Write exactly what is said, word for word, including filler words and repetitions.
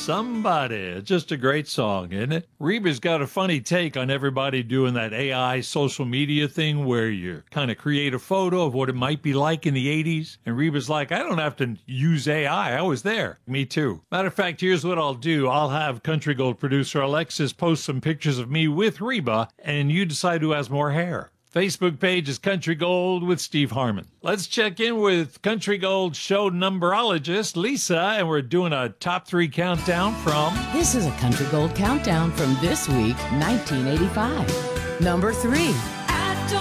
Somebody. Just a great song, isn't it? Reba's got a funny take on everybody doing that A I social media thing where you kind of create a photo of what it might be like in the eighties. And Reba's like, I don't have to use A I. I was there. Me too. Matter of fact, here's what I'll do. I'll have Country Gold producer Alexis post some pictures of me with Reba, and you decide who has more hair. Facebook page is Country Gold with Steve Harmon. Let's check in with Country Gold show numberologist Lisa, and we're doing a top three countdown from... This is a Country Gold countdown from this week, nineteen eighty-five. Number three.